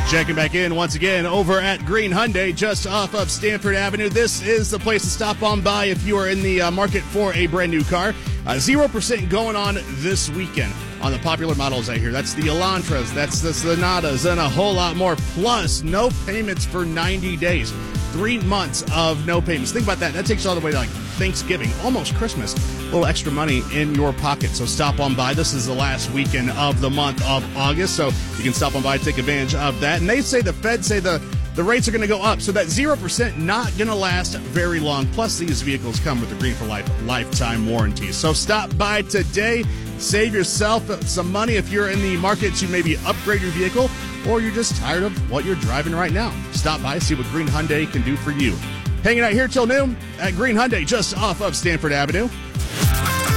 Checking back in once again over at Green Hyundai, just off of Stanford Avenue. This is the place to stop on by if you are in the market for a brand new car. 0% going on this weekend on the popular models I hear. That's the Elantras, that's the Sonatas, and a whole lot more. Plus, no payments for 90 days. 3 months of no payments. Think about that. That takes you all the way to like Thanksgiving, almost Christmas. A little extra money in your pocket. So stop on by. This is the last weekend of the month of August. So you can stop on by and take advantage of that. And they say, the Fed say the rates are going to go up. So that 0% not going to last very long. Plus, these vehicles come with the Green for Life lifetime warranty. So stop by today. Save yourself some money if you're in the market to maybe upgrade your vehicle, or you're just tired of what you're driving right now. Stop by, see what Green Hyundai can do for you. Hanging out here till noon at Green Hyundai, just off of Stanford Avenue.